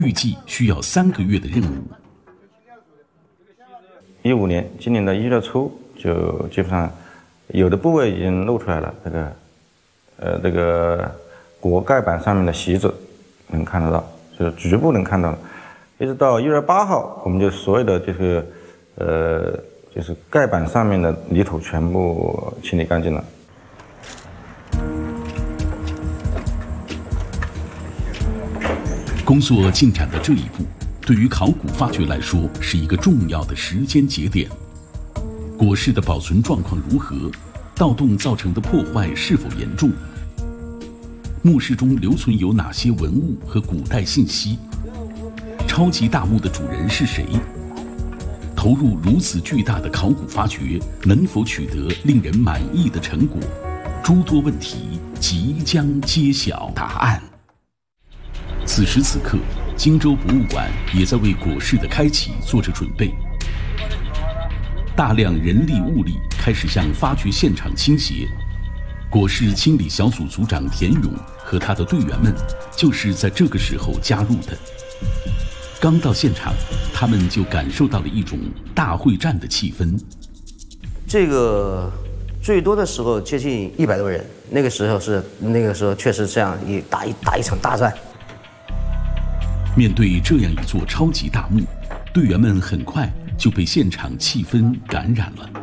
预计需要3个月的任务。 15年，今年的1月初就基本上有的部位已经露出来了，这个锅盖板上面的锡纸能看得到，就是局部能看到。一直到1月8号，我们就所有的就是盖板上面的泥土全部清理干净了。 工作进展的这一步，对于考古发掘来说是一个重要的时间节点。椁室的保存状况如何？盗洞造成的破坏是否严重？墓室中留存有哪些文物和古代信息？超级大墓的主人是谁？投入如此巨大的考古发掘，能否取得令人满意的成果？诸多问题即将揭晓答案。此时此刻，荆州博物馆也在为椁室的开启做着准备。大量人力物力开始向发掘现场倾斜。椁室清理小组组长田勇和他的队员们就是在这个时候加入的。刚到现场，他们就感受到了一种大会战的气氛。 这个最多的时候接近100多人，那个时候确实这样打一场大战。 面对这样一座超级大墓，队员们很快就被现场气氛感染了。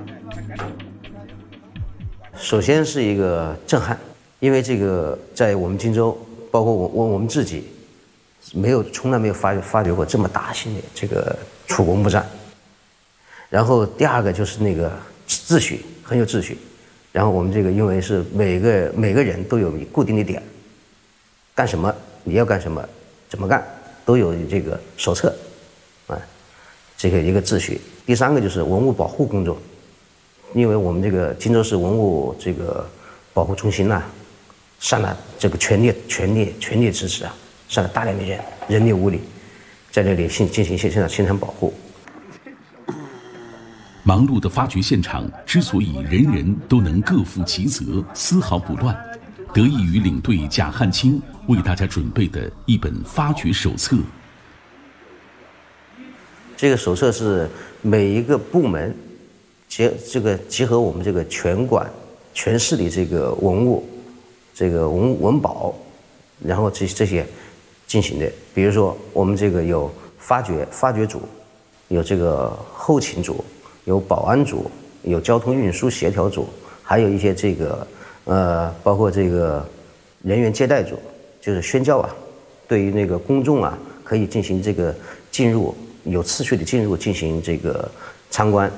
首先是一个震撼，因为这个在我们荆州，包括我们自己，从来没有发掘过这么大型的这个楚国墓葬。然后第二个就是那个秩序，很有秩序。然后我们这个因为是每个人都有固定的点，干什么你要干什么，怎么干都有这个手册，这个一个秩序。第三个就是文物保护工作，因为我们这个荆州市文物这个保护中心呢，上了这个全力支持啊，上了大量的人力物力，在这里进行现场保护。 忙碌的发掘现场之所以人人都能各负其责，丝毫不乱，得益于领队贾汉卿为大家准备的一本发掘手册。 这个手册是每一个部门结合我们这个全市的这个文物，这个文保，然后这些进行的。比如说我们这个有发掘组，有这个后勤组，有保安组，有交通运输协调组，还有一些这个包括这个人员接待组，就是宣教啊，对于那个公众啊，可以进行这个进入，有次序的进入进行这个参观。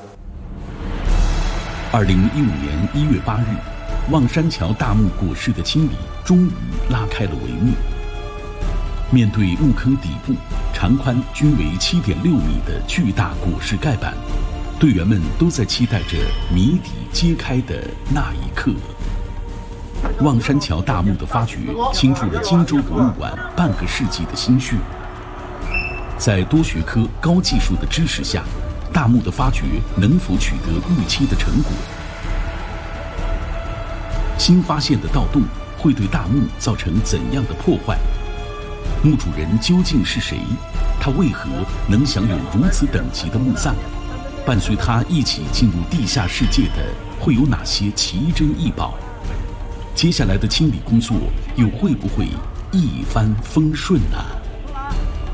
2015年1月8日，望山桥大墓椁室的清理终于拉开了帷幕。面对墓坑底部长宽均为7.6米的巨大椁室盖板，队员们都在期待着谜底揭开的那一刻。望山桥大墓的发掘倾注了荆州博物馆半个世纪的心血。在多学科高技术的支持下，大墓的发掘能否取得预期的成果？新发现的盗洞会对大墓造成怎样的破坏？墓主人究竟是谁？他为何能享有如此等级的墓葬？伴随他一起进入地下世界的会有哪些奇珍异宝？接下来的清理工作又会不会一帆风顺呢？